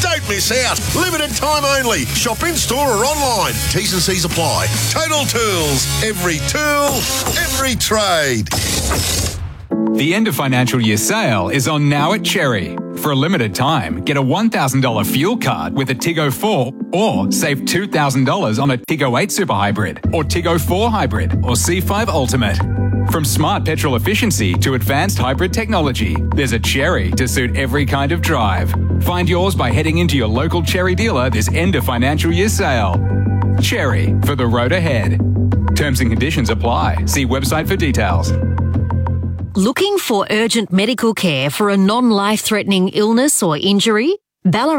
Don't miss out. Limited time only. Shop in store or online. T's and C's apply. Total Tools. Every tool, every trade. The end of financial year sale is on now at Cherry. For a limited time, get a $1,000 fuel card with a Tiggo 4 or save $2,000 on a Tiggo 8 Super Hybrid or Tiggo 4 Hybrid or C5 Ultimate. From smart petrol efficiency to advanced hybrid technology, there's a Cherry to suit every kind of drive. Find yours by heading into your local Cherry dealer this end of financial year sale. Cherry, for the road ahead. Terms and conditions apply. See website for details. Looking for urgent medical care for a non-life-threatening illness or injury? Ballarat